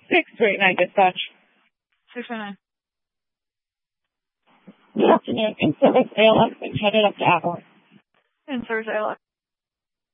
639 dispatch. 609. Good afternoon. In service ALX, headed up to Avalon. In service ALX.